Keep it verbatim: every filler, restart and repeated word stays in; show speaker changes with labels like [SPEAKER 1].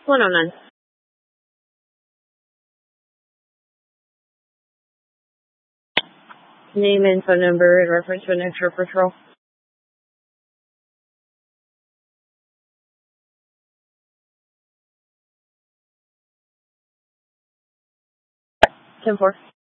[SPEAKER 1] one oh nine. Name and phone number in reference to an extra patrol. ten four.